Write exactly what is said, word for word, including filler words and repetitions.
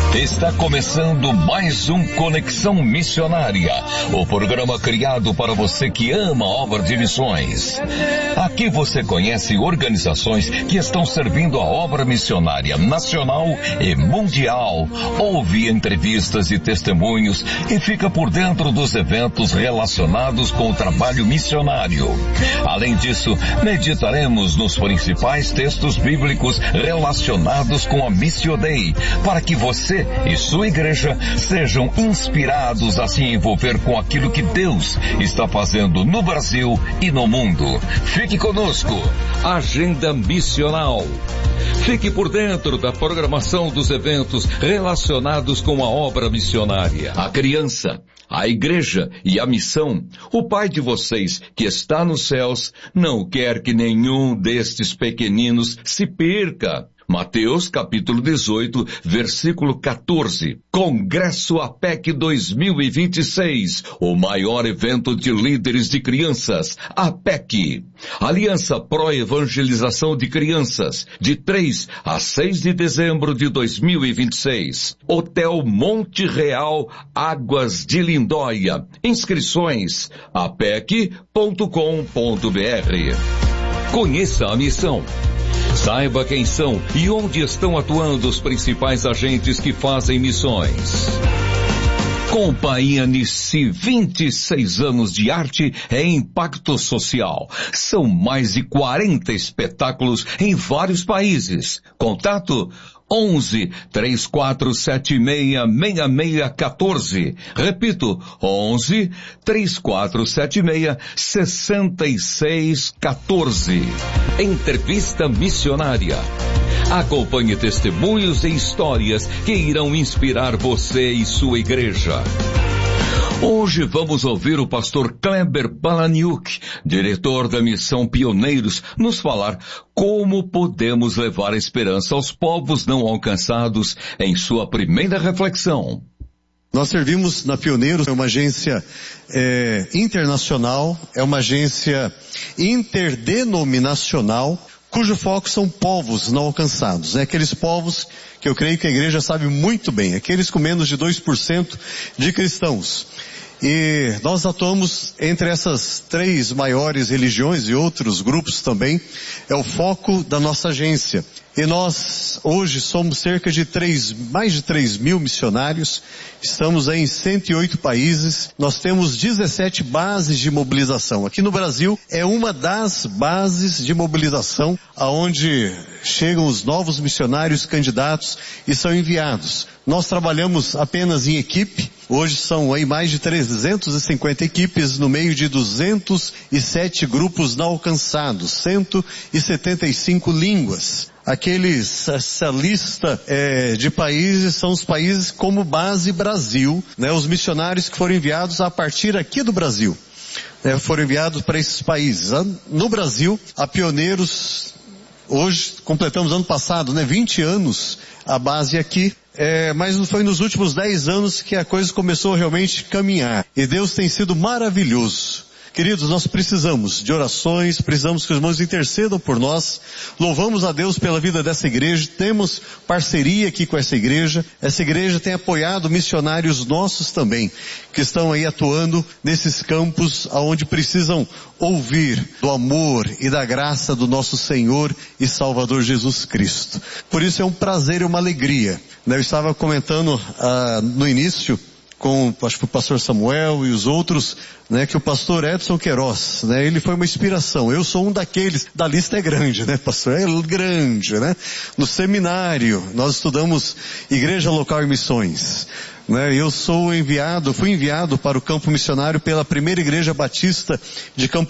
Está começando mais um Conexão Missionária, o programa criado para você que ama a obra de missões. Aqui você conhece organizações que estão servindo a obra missionária nacional e mundial, ouve entrevistas e testemunhos e fica por dentro dos eventos relacionados com o trabalho missionário. Além disso, meditaremos nos principais textos bíblicos relacionados com a Missio Dei, para que você e sua igreja sejam inspirados a se envolver com aquilo que Deus está fazendo no Brasil e no mundo. Fique conosco. Agenda Missional. Fique por dentro da programação dos eventos relacionados com a obra missionária. A criança, a igreja e a missão. O Pai de vocês, que está nos céus, não quer que nenhum destes pequeninos se perca. Mateus capítulo dezoito, versículo quatorze. Congresso A P E C dois mil e vinte e seis, o maior evento de líderes de crianças, A P E C. Aliança Pro Evangelização de Crianças, de três a seis de dezembro de dois mil e vinte e seis. Hotel Monte Real, Águas de Lindóia. Inscrições a p e c ponto com ponto b r. Conheça a missão. Saiba quem são e onde estão atuando os principais agentes que fazem missões. Companhia Nissi, vinte e seis anos de arte e impacto social. São mais de quarenta espetáculos em vários países. Contato onze, três quatro sete seis, seis seis um quatro. Repito, onze, três quatro sete seis, seis seis um quatro. Entrevista missionária. Acompanhe testemunhos e histórias que irão inspirar você e sua igreja. Hoje vamos ouvir o pastor Kleber Palahniuk, diretor da Missão Pioneiros, nos falar como podemos levar esperança aos povos não alcançados em sua primeira reflexão. Nós servimos na Pioneiros, é uma agência é, internacional, é uma agência interdenominacional, cujo foco são povos não alcançados, né? Aqueles povos que eu creio que a igreja sabe muito bem, aqueles com menos de dois por cento de cristãos. E nós atuamos entre essas três maiores religiões e outros grupos também, é o foco da nossa agência. E nós hoje somos cerca de três, mais de três mil missionários, estamos aí em cento e oito países, nós temos dezessete bases de mobilização. Aqui no Brasil é uma das bases de mobilização aonde chegam os novos missionários candidatos e são enviados. Nós trabalhamos apenas em equipe, hoje são aí mais de trezentas e cinquenta equipes no meio de duzentos e sete grupos não alcançados, cento e setenta e cinco línguas. Aqueles, essa lista é, de países são os países como base Brasil, né? Os missionários que foram enviados a partir aqui do Brasil, né? Foram enviados para esses países. No Brasil, a Pioneiros, hoje completamos ano passado, né? vinte anos a base aqui. É, mas foi nos últimos dez anos que a coisa começou a realmente caminhar. E Deus tem sido maravilhoso. Queridos, nós precisamos de orações, precisamos que os irmãos intercedam por nós. Louvamos a Deus pela vida dessa igreja, temos parceria aqui com essa igreja. Essa igreja tem apoiado missionários nossos também, que estão aí atuando nesses campos onde precisam ouvir do amor e da graça do nosso Senhor e Salvador Jesus Cristo. Por isso é um prazer e uma alegria. Eu estava comentando ah, no início com, acho que o pastor Samuel e os outros, né, que o pastor Edson Queiroz, né, ele foi uma inspiração. Eu sou um daqueles, da lista é grande, né, pastor? É grande, né? No seminário, nós estudamos Igreja Local e Missões. Né, eu sou enviado, fui enviado para o campo missionário pela primeira igreja batista de Campo